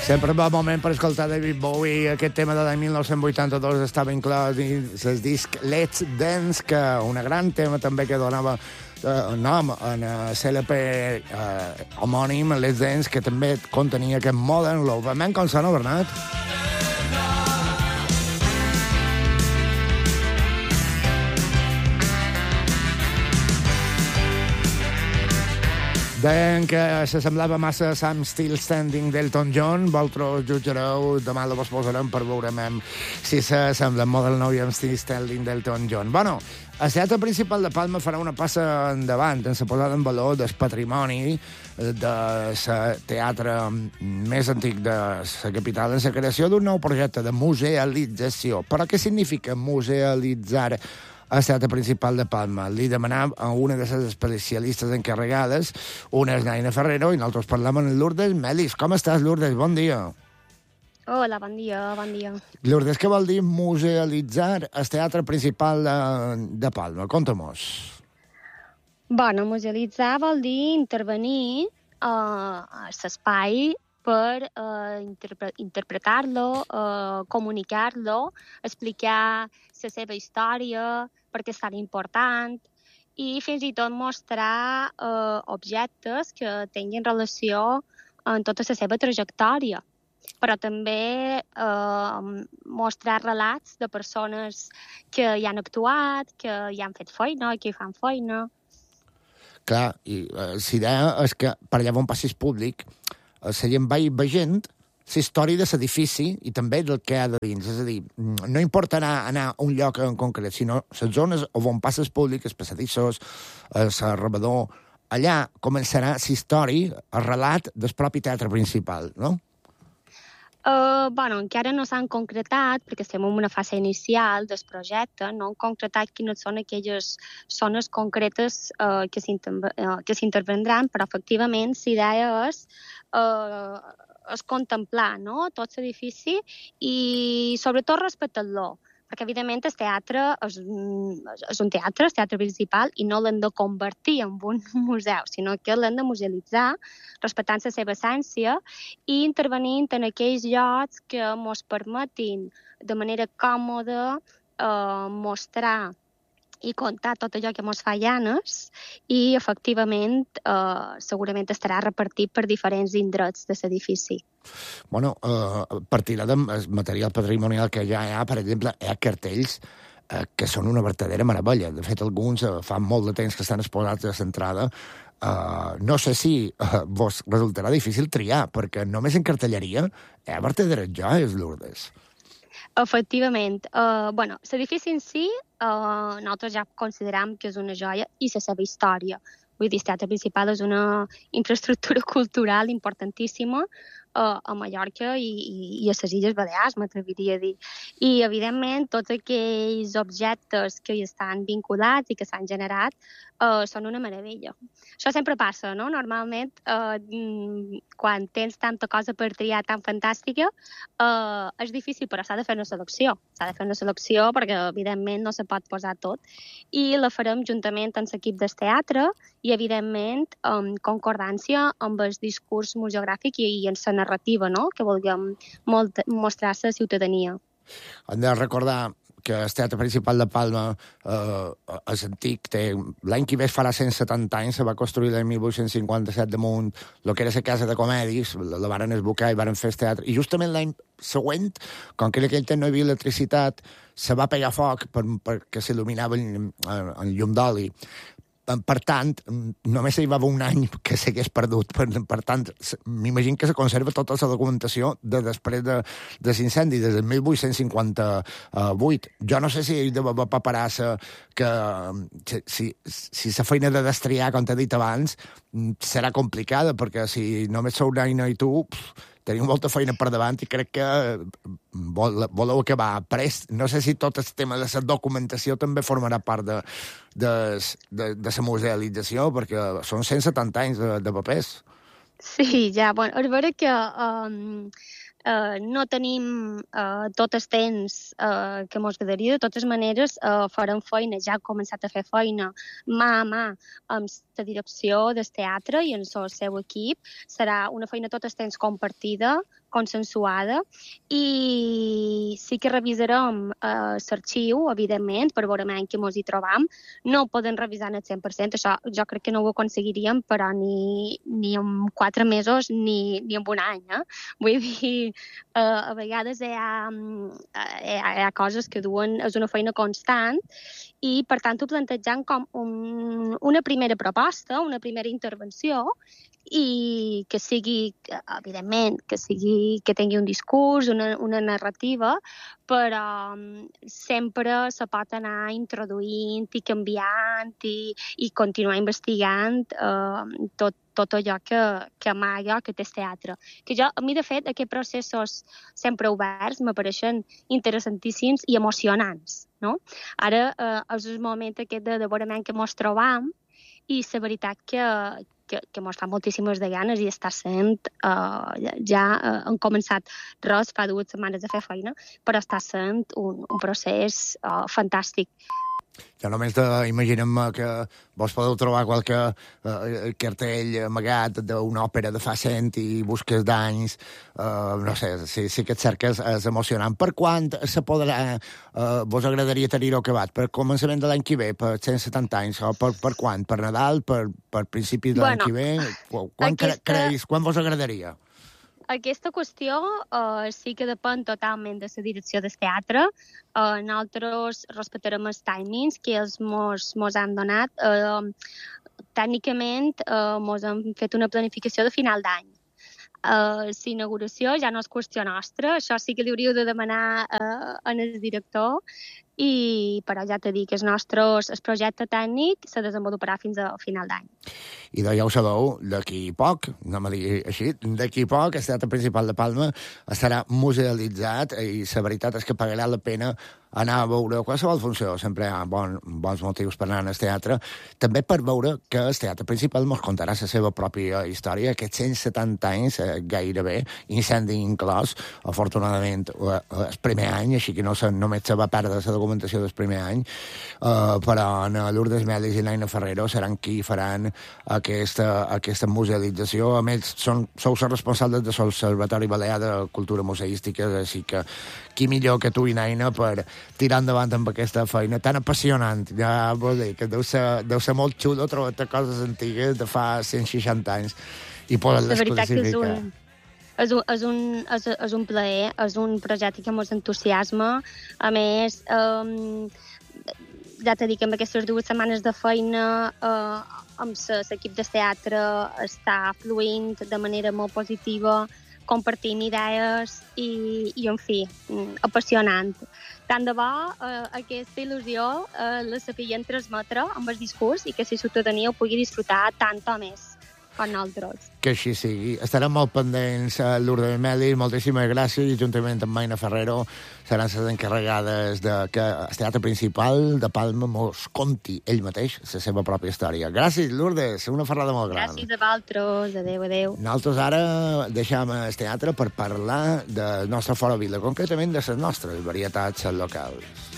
Sempre bon moment per escoltar David Bowie. Aquest tema de l'any 1982 estava inclòs dins el disc Let's Dance, que un gran tema també que donava nom en CLP homònim, Let's Dance, que també contenia aquest Modern Love. Veiem com sona, Bernat? Deien que s'assemblava massa a Sam Still Standing d'Elton John. Vosaltres jutjareu, demà la vos posarem per veure si s'assembla Model Nou i Sam Still Standing d'Elton John. Bueno, el teatre principal de Palma farà una passa endavant en la posada en valor del patrimoni de teatre més antic de la capital, en la creació d'un nou projecte de musealització. Però què significa musealitzar al teatre principal de Palma? Li demanam a una de les especialistes encarregades, una és Naina Ferrero, i nosaltres parlam amb Lourdes Melis. Com estàs, Lourdes? Bon dia. Hola, bon dia, bon dia. Lourdes, què vol dir musealitzar el teatre principal de Palma? Conta-mos. Bueno, musealitzar vol dir intervenir a l'espai per interpretar-lo, comunicar-lo, explicar la seva història, per què és tan important, i fins i tot mostrar objectes que tinguin relació amb tota la seva trajectòria. Però també mostrar relats de persones que hi han actuat, que hi han fet feina, que hi fan feina. Clar, i la idea és que per allà on passis públic la gent va veient la història de l'edifici i també del que hi ha de dins. És a dir, no importa anar a un lloc en concret, sinó les zones on passes públic, els passadissos, el rebedor, allà començarà la història, el relat del propi teatre principal, no? Bueno, encara no s'han concretat, perquè estem en una fase inicial del projecte, no han concretat quines són aquelles zones concretes que s'intervendran, però efectivament l'idea és contemplar, no?, tot l'edifici i sobretot respectar-lo, perquè evidentment el teatre és un teatre, el teatre principal, i no l'hem de convertir en un museu, sinó que l'hem de musealitzar, respectant la seva essència i intervenint en aquells llocs que ens permetin de manera còmoda mostrar i contar tot allò que ens fa llanes i, efectivament, segurament estarà repartit per diferents indrets de l'edifici. Bueno, partirà del material patrimonial que ja hi ha, per exemple, hi ha cartells que són una vertadera meravella. De fet, alguns fa molt de temps que estan exposats a l'entrada. No sé si vos resultarà difícil triar, perquè només en cartelleria hi ha vertaderes joies, Lourdes. Efectivament. L'edifici en si, nosaltres ja consideram que és una joia i la seva història. Vull dir, el teatre principal és una infraestructura cultural importantíssima a Mallorca i a les Illes Balears, m'atreviria a dir. I, evidentment, tots aquells objectes que hi estan vinculats i que s'han generat són una meravella. Això sempre passa, no? Normalment, quan tens tanta cosa per triar tan fantàstica, és difícil, però s'ha de fer una selecció. S'ha de fer una selecció perquè, evidentment, no se pot posar tot. I la farem juntament amb l'equip del teatre i, evidentment, en concordància amb el discurs museogràfic i en la narrativa, no?, que vulguem mostrar a la ciutadania. Hem de recordar que el teatre principal de Palma és antic, l'any que ve farà 170 anys, se va construir l'any 1857 damunt el que era la casa de comèdies, la varen esbocar i varen fer el teatre, i justament l'any següent, com que en aquell temps no hi havia electricitat, se va pegar foc perquè s'il·luminava en llum d'oli. Per tant, només hi va haver un any que s'hagués perdut. Per tant, m'imagino que se conserva tota la documentació de després de l'incendi, des del 1858. Jo no sé si hi deu haver paperassa si la feina de destriar, com t'he dit abans, serà complicada, perquè si només sou Naina i tu, teniu molta feina per davant i crec que voleu acabar prest. No sé si tot el tema de la documentació també formarà part de la musealització, perquè són 170 anys de papers. Sí, ja, bueno, és vera que no tenim tot el temps que ens agradaria. De totes maneres, farem feina, ja ha començat a fer feina mà a mà amb la direcció del teatre i amb el seu equip. Serà una feina tot el temps compartida consensuada, i sí que revisarem l'arxiu, evidentment, per veure en què mos hi trobam. No ho podem revisar en el 100%, això jo crec que no ho aconseguiríem, però ni en 4 mesos ni en un any. Vull dir, a vegades hi ha coses que duen, és una feina constant, i per tant ho plantegem com una primera proposta, una primera intervenció, i que sigui, evidentment, que tingui un discurs, una narrativa, però sempre se pot anar introduint i canviant i continuar investigant tot allò que amaga, que té el teatre. Que a mi, de fet, aquests processos sempre oberts m'apareixen interessantíssims i emocionants, no? Ara és el moment aquest de veure en què mos trobam, i la veritat que mos fa moltíssimes de ganes i està sent, ja han començat fa 2 setmanes a fer feina, però està sent un procés fantàstic. Ja només imaginem que vos podeu trobar qualque cartell amagat d'una òpera de fa 100 i busques d'anys, no sé, sí que et cerques, és emocionant. Per quan se podrà, vos agradaria tenir-ho acabat? Per començament de l'any que ve, per 170 anys, o per quan? Per Nadal, per principis de l'any que ve? Quan vos agradaria? Aquesta qüestió sí que depèn totalment de la direcció del teatre. Nosaltres respectarem els timings que ells mos han donat. Tècnicament, mos han fet una planificació de final d'any. La inauguració ja no és qüestió nostra, això sí que li hauríeu de demanar al director, però ja t'he dit que el projecte tècnic se desenvoluparà fins a final d'any. I ja ho sabeu, d'aquí poc, no me digui així, d'aquí poc el Teatre Principal de Palma estarà musealitzat i la veritat és que pagarà la pena anar a veure qualsevol funció. Sempre hi ha bons motius per anar al teatre, també per veure que el Teatre Principal ens contarà la seva pròpia història, aquests 170 anys gairebé, incendi inclòs, afortunadament el primer any, així que només se va perdre la documentació del primer any, però Lourdes Melis i Naina Ferrero seran qui faran aquesta musealització. A més, sou els responsables de l'Observatori Balear de Cultura Museística, així que qui millor que tu i Naina per tirar endavant amb aquesta feina tan apassionant. Ja vol dir que deu ser molt xulo trobar coses antigues de fa 160 anys i poder-les classificar. És un plaer, és un projecte que ens entusiasma. A més, ja t'he dit que amb aquestes 2 setmanes de feina amb l'equip de teatre està fluint de manera molt positiva, compartint idees i en fi, apassionant. Tant de bo aquesta il·lusió la sapiguem transmetre amb el discurs i que la ciutadania ho pugui disfrutar tant o més com nosaltres. Que així sigui. Estarem molt pendents, Lourdes Melis, moltíssimes gràcies, i juntament amb Naina Ferrero seran les encarregades de que el Teatre Principal de Palma mos conti ell mateix la seva pròpia història. Gràcies, Lourdes, una ferrada molt gran. Gràcies a vosaltres, adeu. Nosaltres ara deixem el teatre per parlar del nostre Fora Vila, concretament de les nostres varietats locals.